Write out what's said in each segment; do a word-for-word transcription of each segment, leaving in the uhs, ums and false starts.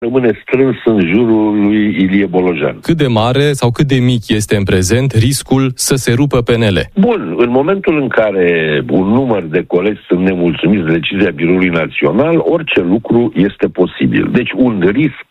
rămâne strâns în jurul lui Ilie Bolojan. Cât de mare sau cât de mic este în prezent riscul să se rupă P N L? Bun, în momentul în care un număr de colegi sunt nemulțumiți de decizia Biroului Național, orice lucru este posibil. Deci un risc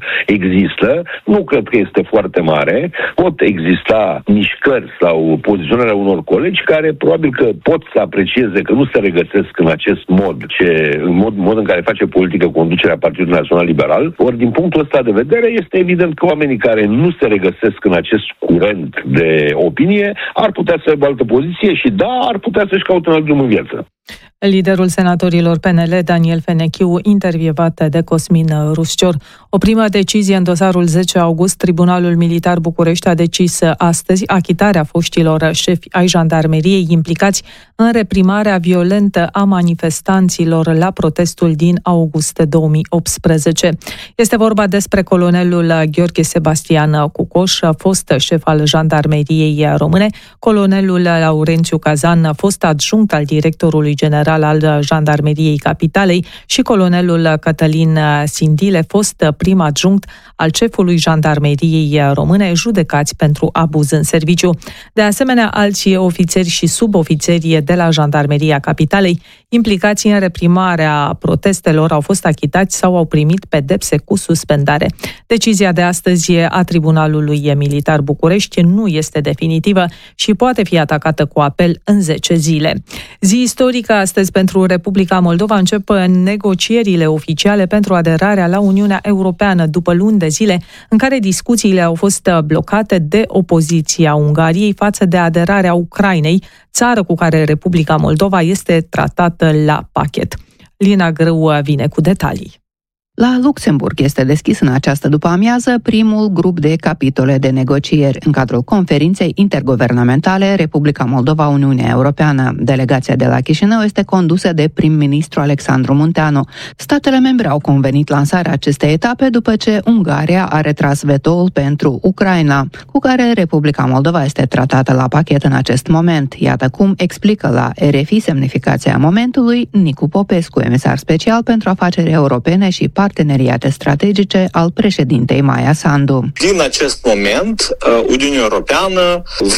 există, nu cred că este foarte mare, pot exista mișcări sau poziționarea unor colegi care probabil că pot să aprecieze că nu se regăsesc în acest mod, ce, în mod, mod în care face politică conducerea Partidului Național Liberal. Ori din punctul ăsta de vedere este evident că oamenii care nu se regăsesc în acest curent de opinie ar putea să aibă altă poziție și da, ar putea să-și caute un alt drum în viață. Liderul senatorilor P N L, Daniel Fenechiu, intervievat de Cosmin Ruscior. O primă decizie în dosarul zece august, Tribunalul Militar București a decis astăzi achitarea foștilor șefi ai jandarmeriei implicați în reprimarea violentă a manifestanților la protestul din august două mii optsprezece. Este vorba despre colonelul Gheorghe Sebastian Cucoș, fost șef al jandarmeriei române, colonelul Laurențiu Cazan, fost adjunct al directorului general al Jandarmeriei Capitalei și colonelul Cătălin Sindile, fost prim adjunct al șefului Jandarmeriei Române, judecați pentru abuz în serviciu. De asemenea, alți ofițeri și subofițeri de la Jandarmeria Capitalei, implicați în reprimarea protestelor, au fost achitați sau au primit pedepse cu suspendare. Decizia de astăzi a Tribunalului Militar București nu este definitivă și poate fi atacată cu apel în zece zile. Zi istorică astăzi pentru Republica Moldova. Încep negocierile oficiale pentru aderarea la Uniunea Europeană după luni de zile în care discuțiile au fost blocate de opoziția Ungariei față de aderarea Ucrainei, țară cu care Republica Moldova este tratată la pachet. Lina Grâu vine cu detalii. La Luxemburg este deschis în această după-amiază primul grup de capitole de negocieri în cadrul conferinței interguvernamentale Republica Moldova-Uniunea Europeană. Delegația de la Chișinău este condusă de prim-ministru Alexandru Munteanu. Statele membre au convenit lansarea acestei etape după ce Ungaria a retras vetoul pentru Ucraina, cu care Republica Moldova este tratată la pachet în acest moment. Iată cum explică la R F I semnificația momentului Nicu Popescu, emisar special pentru afaceri europene și parteneriate strategice al președintei Maia Sandu. Din acest moment, Uniunea Europeană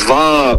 va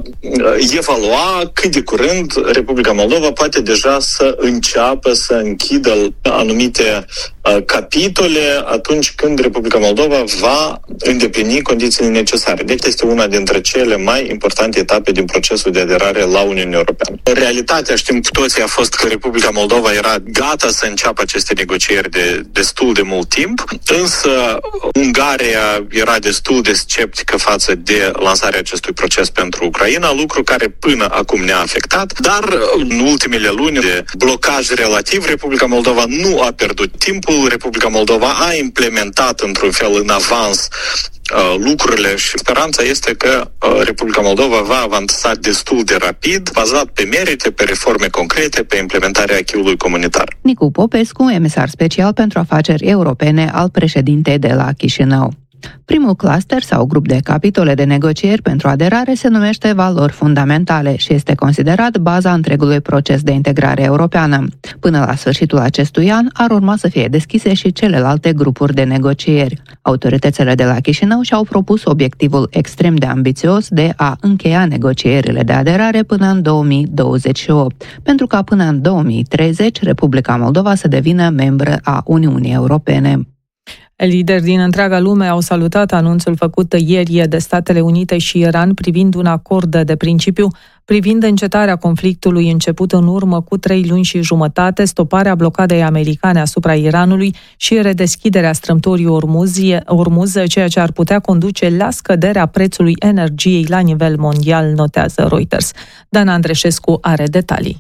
evalua cât de curând Republica Moldova poate deja să înceapă să închidă anumite capitole atunci când Republica Moldova va îndeplini condițiile necesare. Deci este una dintre cele mai importante etape din procesul de aderare la Uniunea Europeană. Realitatea, știm cu toții, a fost că Republica Moldova era gata să înceapă aceste negocieri de destul de mult timp, însă Ungaria era destul de sceptică față de lansarea acestui proces pentru Ucraina, lucru care până acum ne-a afectat, dar în ultimele luni de blocaj relativ, Republica Moldova nu a pierdut timpul. Republica Moldova a implementat într-un fel în avans uh, lucrurile și speranța este că uh, Republica Moldova va avansa destul de rapid, bazat pe merite, pe reforme concrete, pe implementarea acquis-ului comunitar. Nicu Popescu, emisar special pentru afaceri europene al președintei de la Chișinău. Primul cluster sau grup de capitole de negocieri pentru aderare se numește valori fundamentale și este considerat baza întregului proces de integrare europeană. Până la sfârșitul acestui an ar urma să fie deschise și celelalte grupuri de negocieri. Autoritățile de la Chișinău și-au propus obiectivul extrem de ambițios de a încheia negocierile de aderare până în două mii douăzeci și opt, pentru ca până în două mii treizeci Republica Moldova să devină membră a Uniunii Europene. Lideri din întreaga lume au salutat anunțul făcut ieri de Statele Unite și Iran privind un acord de principiu privind încetarea conflictului început în urmă cu trei luni și jumătate, stoparea blocadei americane asupra Iranului și redeschiderea strâmtorii Ormuz, Ormuz, ceea ce ar putea conduce la scăderea prețului energiei la nivel mondial, notează Reuters. Dan Andreșescu are detalii.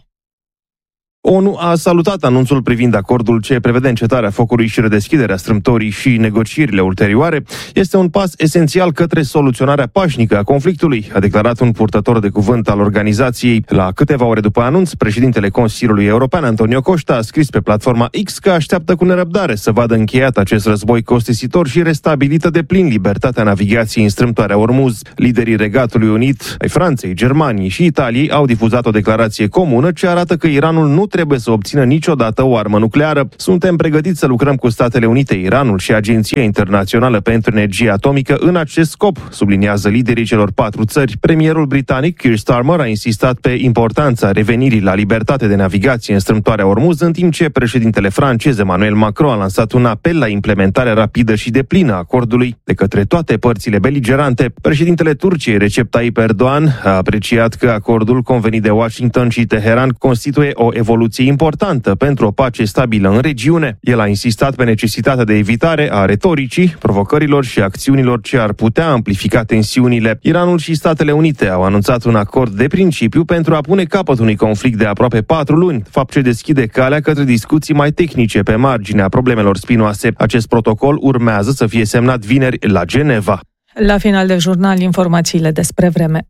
ONU a salutat anunțul privind acordul ce prevede încetarea focului și redeschiderea strâmtorii și negocierile ulterioare. Este un pas esențial către soluționarea pașnică a conflictului, a declarat un purtător de cuvânt al organizației. La câteva ore după anunț, președintele Consiliului European, Antonio Costa, a scris pe platforma X că așteaptă cu nerăbdare să vadă încheiat acest război costisitor și restabilită de plin libertatea navigației în strâmtoarea Ormuz. Liderii Regatului Unit, ai Franței, Germaniei și Italiei au difuzat o declarație comună ce arată că Iranul nu trebuie să obțină niciodată o armă nucleară. Suntem pregătiți să lucrăm cu Statele Unite, Iranul și Agenția Internațională pentru Energie Atomică în acest scop, subliniază liderii celor patru țări. Premierul britanic Keir Starmer a insistat pe importanța revenirii la libertate de navigație în strâmtoarea Ormuz, în timp ce președintele francez Emmanuel Macron a lansat un apel la implementarea rapidă și deplină a acordului de către toate părțile beligerante. Președintele Turciei Recep Tayyip Erdogan a apreciat că acordul convenit de Washington și Teheran constituie o evoluție importantă pentru o pace stabilă în regiune. El a insistat pe necesitatea de evitare a retoricii, provocărilor și acțiunilor ce ar putea amplifica tensiunile. Iranul și Statele Unite au anunțat un acord de principiu pentru a pune capăt unui conflict de aproape patru luni, fapt ce deschide calea către discuții mai tehnice pe marginea problemelor spinoase. Acest protocol urmează să fie semnat vineri la Geneva. La final de jurnal, informațiile despre vreme.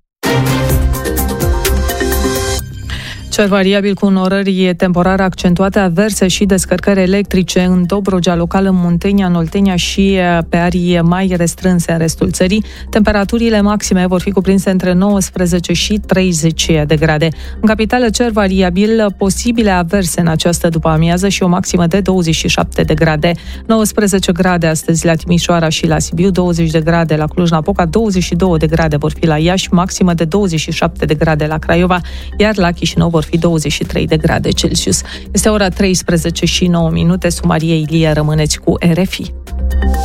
Cer variabil cu norări temporare accentuate, averse și descărcări electrice în Dobrogea, local în Muntenia, în Oltenia și pe arii mai restrânse în restul țării. Temperaturile maxime vor fi cuprinse între nouăsprezece și treizeci de grade. În capitală, cer variabil, posibile averse în această după-amiază și o maximă de douăzeci și șapte de grade. nouăsprezece grade astăzi la Timișoara și la Sibiu, douăzeci de grade la Cluj-Napoca, douăzeci și două de grade vor fi la Iași, maximă de douăzeci și șapte de grade la Craiova, iar la Chișinău vor fi douăzeci și trei de grade Celsius. Este ora treisprezece și nouă minute. Sumarie Ilie, rămâneți cu R F I.